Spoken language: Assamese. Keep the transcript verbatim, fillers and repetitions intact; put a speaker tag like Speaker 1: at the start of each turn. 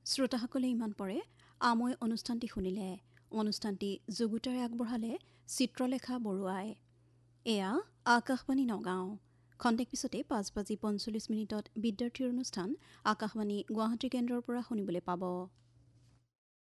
Speaker 1: শ্ৰোতাসকলে ইমান পৰে আমৈ অনুষ্ঠানটি শুনিলে। অনুষ্ঠানটি যুগুতাৰে আগবঢ়ালে চিত্ৰলেখা বৰুৱাই। এয়া আকাশবাণী নগাঁও। খন্তেক পিছতে পাঁচ বাজি পঞ্চল্লিছ মিনিটত বিদ্যাৰ্থীৰ অনুষ্ঠান আকাশবাণী গুৱাহাটী কেন্দ্ৰৰ পৰা শুনিবলৈ পাব।